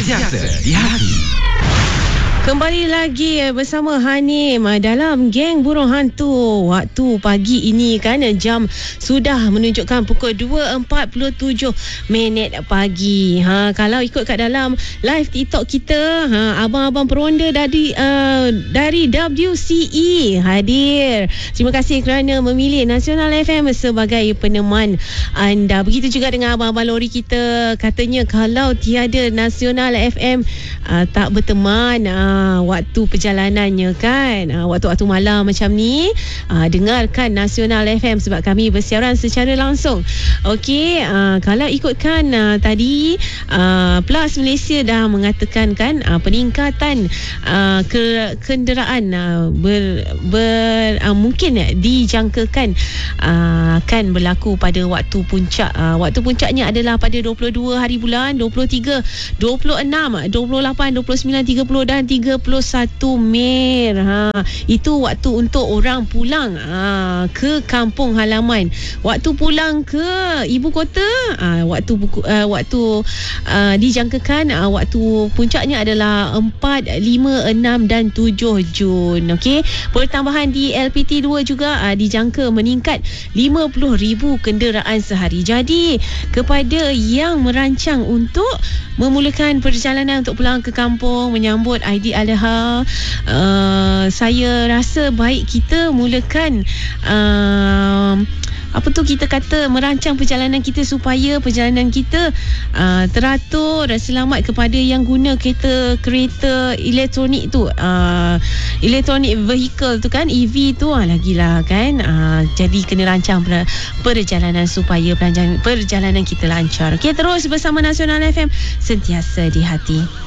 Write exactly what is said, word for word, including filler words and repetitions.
Sentiasa di hati. Kembali lagi bersama Hanim dalam Geng Burung Hantu. Waktu pagi ini kan jam sudah menunjukkan pukul dua empat puluh tujuh minit pagi. Ha, kalau ikut kat dalam live TikTok kita, ha, abang-abang peronda dari uh, dari W C E hadir. Terima kasih kerana memilih Nasional F M sebagai peneman anda. Begitu juga dengan abang-abang lori kita. Katanya kalau tiada Nasional F M uh, tak berteman uh, waktu perjalanannya kan, uh, waktu-waktu malam macam ni, uh, dengarkan Nasional F M sebab kami bersiaran secara langsung. Okey, uh, kalau ikutkan uh, tadi uh, Plus Malaysia dah mengatakan kan uh, peningkatan uh, ke, kenderaan uh, ber, ber uh, mungkin dijangkakan uh, akan berlaku pada waktu puncak. Uh, waktu puncaknya adalah pada dua puluh dua hari bulan, dua puluh tiga, dua puluh enam, dua puluh lapan, dua puluh sembilan, tiga puluh dan tiga puluh satu Mei. Ha, itu waktu untuk orang pulang ha, ke kampung halaman. Waktu pulang ke ibu kota, ha, waktu buku, uh, waktu uh, dijangkakan uh, waktu puncaknya adalah empat, lima, enam dan tujuh Jun. Okey, pertambahan di L P T dua juga uh, dijangka meningkat lima puluh ribu kenderaan sehari. Jadi kepada yang merancang untuk memulakan perjalanan untuk pulang ke kampung menyambut Aidiladha, uh, saya rasa baik kita mulakan uh, apa tu kita kata merancang perjalanan kita supaya perjalanan kita uh, teratur dan selamat. Kepada yang guna kereta kereta elektronik tu, uh, electronic vehicle tu kan, E V tu, uh, lagilah kan, uh, jadi kena rancang per, perjalanan supaya perjalanan, perjalanan kita lancar. Okey, terus bersama Nasional F M, sentiasa di hati.